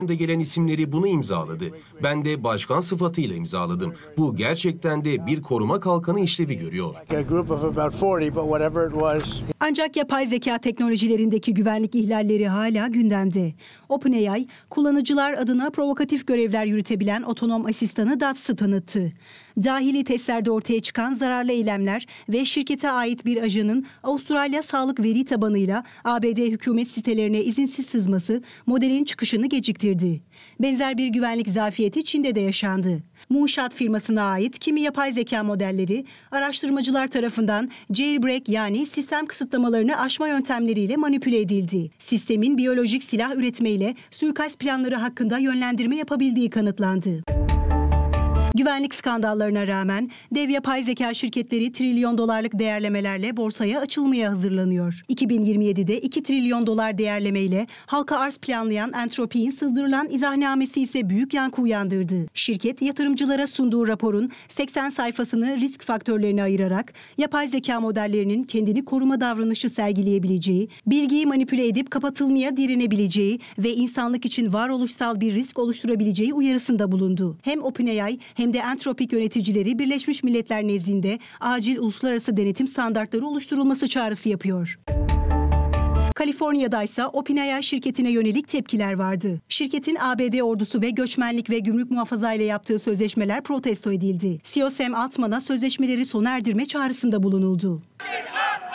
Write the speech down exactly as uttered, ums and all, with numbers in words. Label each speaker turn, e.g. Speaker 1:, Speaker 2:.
Speaker 1: de gelen isimleri bunu imzaladı. Ben de başkan sıfatıyla imzaladım. Bu gerçekten de bir koruma kalkanı işlevi görüyor.
Speaker 2: Ancak yapay zeka teknolojilerindeki güvenlik ihlalleri hala gündemde. OpenAI, kullanıcılar adına provokatif görevler yürütebilen otonom asistanı Dats'ı tanıttı. Dahili testlerde ortaya çıkan zararlı eylemler ve şirkete ait bir ajanın Avustralya sağlık veri tabanıyla A B D hükümet sitelerine izinsiz sızması modelin çıkışını geciktirdi. Benzer bir güvenlik zafiyeti Çin'de de yaşandı. Moonshot firmasına ait kimi yapay zeka modelleri araştırmacılar tarafından jailbreak yani sistem kısıtlamalarını aşma yöntemleriyle manipüle edildi. Sistemin biyolojik silah üretmeyle suikast planları hakkında yönlendirme yapabildiği kanıtlandı. Güvenlik skandallarına rağmen dev yapay zeka şirketleri trilyon dolarlık değerlemelerle borsaya açılmaya hazırlanıyor. iki bin yirmi yedide iki trilyon dolar değerlemeyle halka arz planlayan Anthropic'in sızdırılan izahnamesi ise büyük yankı uyandırdı. Şirket yatırımcılara sunduğu raporun seksen sayfasını risk faktörlerine ayırarak yapay zeka modellerinin kendini koruma davranışı sergileyebileceği, bilgiyi manipüle edip kapatılmaya direnebileceği ve insanlık için varoluşsal bir risk oluşturabileceği uyarısında bulundu. Hem OpenAI hem de Anthropic yöneticileri Birleşmiş Milletler nezdinde acil uluslararası denetim standartları oluşturulması çağrısı yapıyor. Kaliforniya'da ise OpenAI şirketine yönelik tepkiler vardı. Şirketin A B D ordusu ve göçmenlik ve gümrük muhafaza ile yaptığı sözleşmeler protesto edildi. C E O Sam Altman'a sözleşmeleri sona erdirme çağrısında bulunuldu.